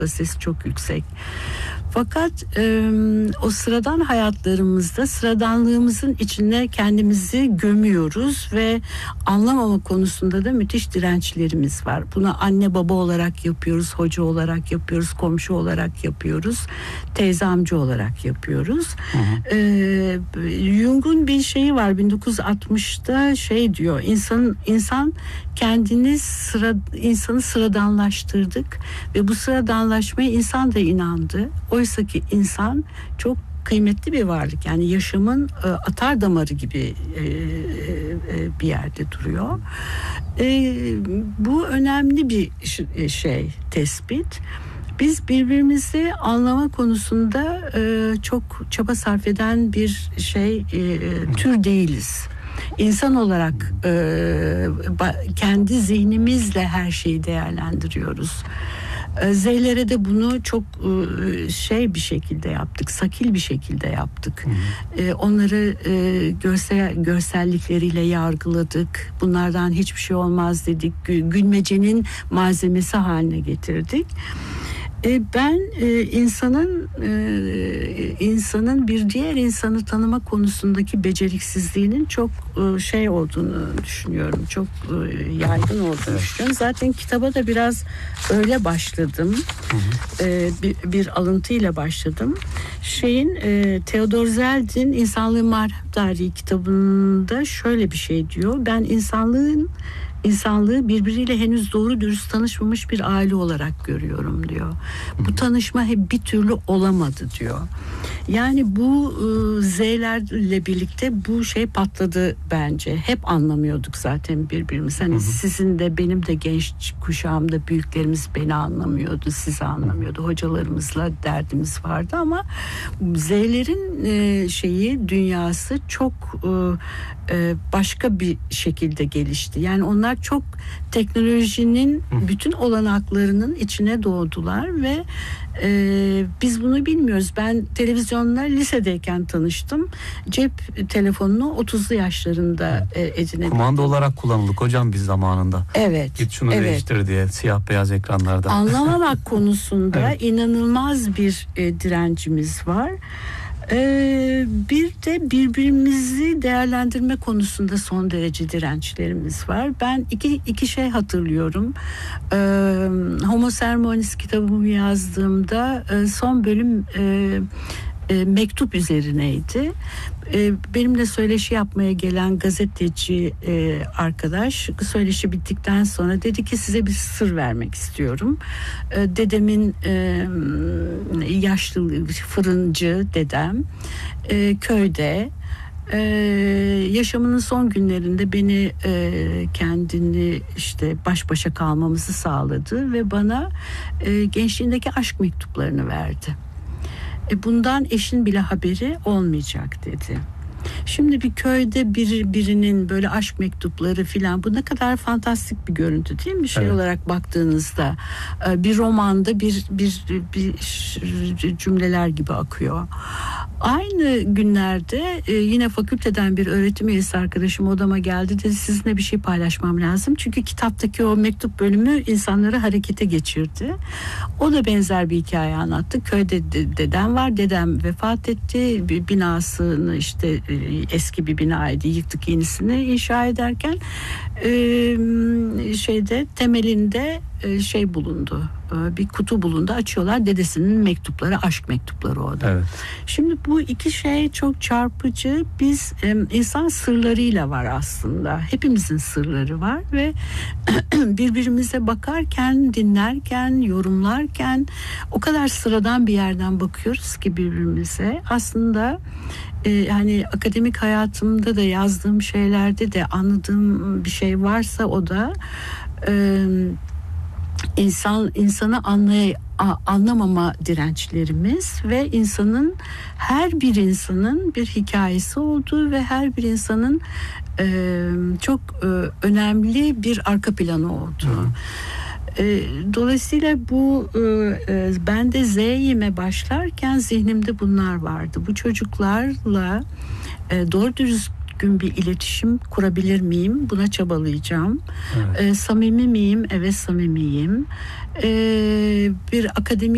kapasitesi çok yüksek. Fakat o sıradan hayatlarımızda sıradanlığımızın içine kendimizi gömüyoruz ve anlamama konusunda da müthiş dirençlerimiz var. Bunu anne baba olarak yapıyoruz, hoca olarak yapıyoruz, komşu olarak yapıyoruz, teyze amca olarak yapıyoruz. Jung'un bir şeyi var, 1960'da şey diyor, insan kendini insanı sıradanlaştırdık ve bu sıradanlaşmaya insan da inandı. Oysa ki insan çok kıymetli bir varlık. Yani yaşamın atar damarı gibi bir yerde duruyor. Bu önemli bir tespit. Biz birbirimizi anlama konusunda çok çaba sarf eden bir tür değiliz. İnsan olarak kendi zihnimizle her şeyi değerlendiriyoruz. Z'lere de bunu çok bir şekilde yaptık, sakil bir şekilde yaptık. Onları görsellikleriyle yargıladık. Bunlardan hiçbir şey olmaz dedik. Gülmecenin malzemesi haline getirdik. Ben insanın bir diğer insanı tanıma konusundaki beceriksizliğinin çok olduğunu düşünüyorum. Çok yaygın olduğunu düşünüyorum. Zaten kitaba da biraz öyle başladım. Bir alıntıyla başladım. Theodor Zeldin İnsanlığın Mahrem Tarihi kitabında şöyle bir şey diyor. Ben insanlığı birbiriyle henüz doğru dürüst tanışmamış bir aile olarak görüyorum diyor. Bu tanışma hep bir türlü olamadı diyor. Yani bu Z'lerle birlikte bu patladı bence. Hep anlamıyorduk zaten birbirimizi. Hani sizin de benim de genç kuşağımda büyüklerimiz beni anlamıyordu, sizi anlamıyordu. Hocalarımızla derdimiz vardı ama Z'lerin dünyası çok başka bir şekilde gelişti. Yani onlar çok teknolojinin bütün olanaklarının içine doğdular ve biz bunu bilmiyoruz. Ben televizyonla lisedeyken tanıştım. Cep telefonunu 30'lu yaşlarında edinebildim. Kumanda olarak kullanıldık hocam biz zamanında. Evet. Git şunu değiştir diye siyah beyaz ekranlarda. Anlamamak konusunda inanılmaz bir direncimiz var. Bir de birbirimizi değerlendirme konusunda son derece dirençlerimiz var. Ben iki şey hatırlıyorum. Homo Sermonis kitabımı yazdığımda son bölüm mektup üzerineydi. Benimle söyleşi yapmaya gelen gazeteci arkadaş söyleşi bittikten sonra dedi ki size bir sır vermek istiyorum. Dedemin yaşlı fırıncı dedem köyde yaşamının son günlerinde beni kendini baş başa kalmamızı sağladı ve bana gençliğindeki aşk mektuplarını verdi. Bundan eşin bile haberi olmayacak dedi. Şimdi bir köyde birinin böyle aşk mektupları filan, bu ne kadar fantastik bir görüntü değil mi? Olarak baktığınızda bir romanda bir cümleler gibi akıyor. Aynı günlerde yine fakülteden bir öğretim üyesi arkadaşım odama geldi, dedi sizinle bir şey paylaşmam lazım. Çünkü kitaptaki o mektup bölümü insanları harekete geçirdi. O da benzer bir hikaye anlattı. Köyde dedem var. Dedem vefat etti. Bir binasını eski bir binaydı. Yıktık, yenisini inşa ederken temelinde bulundu. Bir kutu bulundu. Açıyorlar. Dedesinin mektupları, aşk mektupları o da. Evet. Şimdi bu iki şey çok çarpıcı. Biz insan sırlarıyla var aslında. Hepimizin sırları var ve birbirimize bakarken, dinlerken, yorumlarken o kadar sıradan bir yerden bakıyoruz ki birbirimize. Aslında hani akademik hayatımda da yazdığım şeylerde de anladığım bir şey varsa o da insanı anlamama dirençlerimiz ve her bir insanın bir hikayesi olduğu ve her bir insanın çok önemli bir arka planı olduğu. Dolayısıyla bu ben de Z'yime başlarken zihnimde bunlar vardı. Bu çocuklarla doğru dürüst bir iletişim kurabilir miyim? Buna çabalayacağım. Evet. Samimi miyim? Evet, samimiyim. Bir akademik